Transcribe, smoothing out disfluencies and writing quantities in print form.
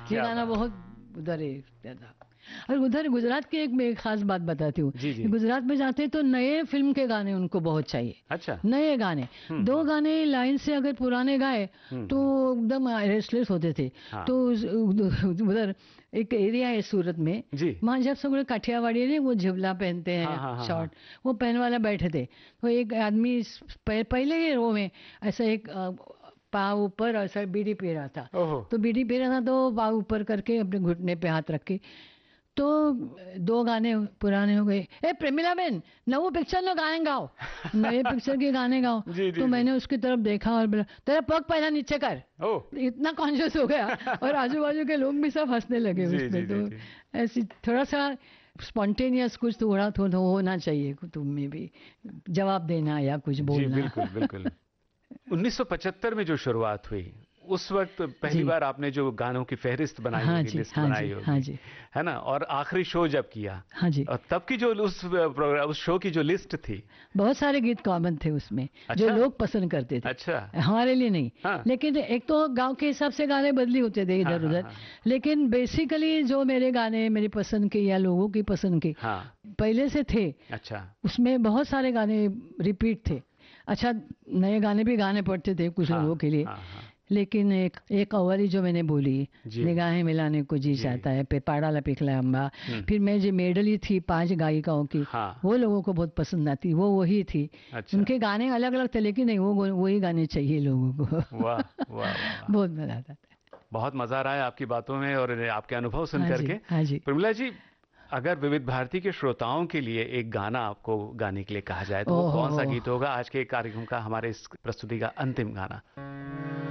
ये क्या गाना बात। बहुत उधर है था। और उधर गुजरात की एक मैं एक खास बात बताती हूँ जी, जी। कि गुजरात में जाते हैं तो नए फिल्म के गाने उनको बहुत चाहिए। अच्छा। नए गाने, दो गाने लाइन से अगर पुराने गाए तो एकदम रेस्टलेस होते थे। हाँ। तो उधर एक एरिया है सूरत में, जी। वहाँ जब सब लोग काठियावाड़ी ने वो झबला पहनते हाँ, हाँ, हैं हाँ, शॉर्ट, वो पहन वाला बैठे थे। तो एक आदमी पहले ही रो में ऐसा एक पाँव ऊपर ऐसा बीड़ी पी रहा था। ओहो। तो बीड़ी पी रहा था तो पाँव ऊपर करके अपने घुटने पे हाथ रख के, तो दो गाने पुराने हो गए, ए प्रेमिला बेन नवो पिक्चर नो गाने गाओ, नए पिक्चर के गाने गाओ। जी, जी, तो जी। मैंने उसकी तरफ देखा और बोला तेरा पग पहला नीचे कर, ओह। इतना कॉन्शियस हो गया। और आजू बाजू के लोग भी सब हंसने लगे जी, उसमें। जी, जी, तो जी। ऐसी थोड़ा सा स्पॉन्टेनियस कुछ थोड़ा थोड़ा होना चाहिए तुम में भी, जवाब देना या कुछ जी, बोलना। बिल्कुल, बिल्कुल। 1975 में जो शुरुआत हुई, उस वक्त पहली जी बार आपने जो गानों की फहरिस्त बनाई हाँ होगी, जी लिस्ट हाँ बनाई जी हाँ होगी, जी है ना? और आखिरी शो जब किया, हाँ जी, और तब की जो उस प्रोग्राम, उस शो की जो लिस्ट थी। बहुत सारे गीत कॉमन थे उसमें जो अच्छा। लोग पसंद करते थे। अच्छा। हमारे लिए नहीं, हाँ, लेकिन एक तो गांव के हिसाब से गाने बदली होते थे हाँ, इधर हाँ, उधर। हाँ, लेकिन बेसिकली जो मेरे गाने मेरी पसंद के या लोगों की पसंद के हाँ। पहले से थे, अच्छा। उसमें बहुत सारे गाने रिपीट थे। अच्छा, नए गाने भी गाने पड़ते थे कुछ हाँ, लोगों के लिए, हाँ, हाँ। लेकिन एक अव्वली जो मैंने बोली, जी, निगाहें मिलाने को जी जी। चाहता है, पे पाड़ा पिघला अम्बा, हम्म। फिर मैं जो मेडली थी 5 गायिकाओं की, हाँ। वो लोगों को बहुत पसंद आती, वो वही थी। अच्छा। उनके गाने अलग अलग थे लेकिन नहीं, वो वही गाने चाहिए लोगों को। वाह, वाह, वाह, वाह। बहुत मजा आता था। बहुत मजा आ रहा है आपकी बातों में और आपके अनुभव सुन हाँ जी करके। हाँ जी। प्रमिला जी, अगर विविध भारती के श्रोताओं के लिए एक गाना आपको गाने के लिए कहा जाए तो वो ओहो कौन सा हो, गीत होगा? आज के कार्यक्रम का, हमारे इस प्रस्तुति का अंतिम गाना।